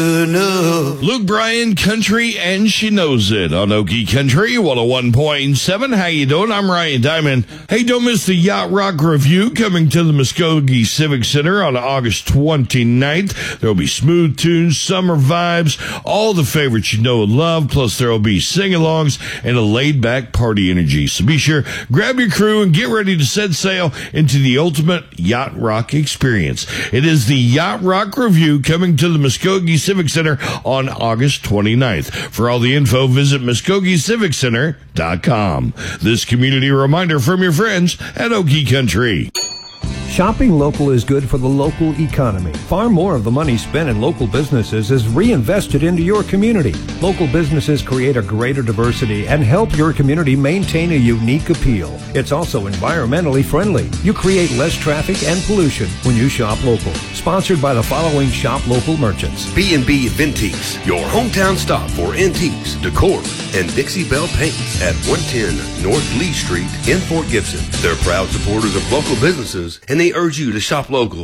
Luke Bryan, Country, and she knows it on Okie Country 101.7. How you doing? I'm Ryan Diamond. Hey, don't miss the Yacht Rock Review coming to the Muskogee Civic Center on August 29th. There'll be smooth tunes, summer vibes, all the favorites you know and love, plus there'll be sing-alongs and a laid-back party energy. So be sure, grab your crew and get ready to set sail into the ultimate Yacht Rock experience. It is the Yacht Rock Review coming to the Muskogee Civic Center on August 29th. For all the info, visit MuskogeeCivicCenter.com. This community reminder from your friends at Okie Country. Shopping local is good for the local economy. Far more of the money spent in local businesses is reinvested into your community. Local businesses create a greater diversity and help your community maintain a unique appeal. It's also environmentally friendly. You create less traffic and pollution when you shop local. Sponsored by the following shop local merchants. B&B Vintiques, your hometown stop for antiques, decor, and Dixie Belle Paints at 110 North Lee Street in Fort Gibson. They're proud supporters of local businesses, and they urge you to shop local